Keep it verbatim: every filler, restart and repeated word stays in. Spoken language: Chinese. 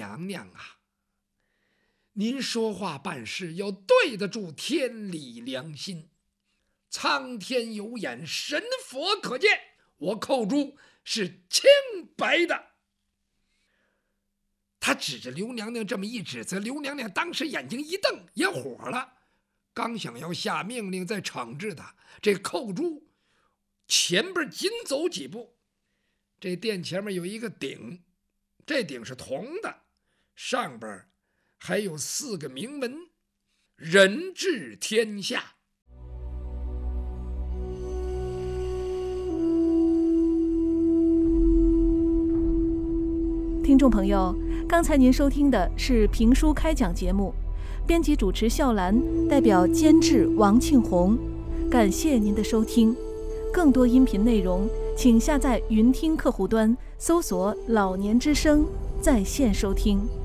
娘娘啊，您说话办事要对得住天理良心，苍天有眼，神佛可见，我寇珠是清白的。他指着刘娘娘这么一指责，刘娘娘当时眼睛一瞪，也火了，刚想要下命令再惩治他，这寇珠前边紧走几步，这殿前面有一个鼎，这鼎是铜的，上边还有四个铭文：人治天下。 听众朋友，刚才您收听的是评书开讲节目，编辑主持笑兰，代表监制王庆红，感谢您的收听。更多音频内容，请下载云听客户端，搜索“老年之声”在线收听。